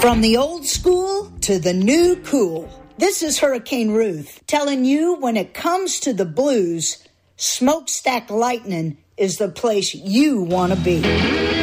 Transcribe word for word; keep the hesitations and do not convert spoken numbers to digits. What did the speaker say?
From the old school to the new cool, this is Hurricane Ruth telling you when it comes to the blues, Smokestack Lightning is the place you want to be.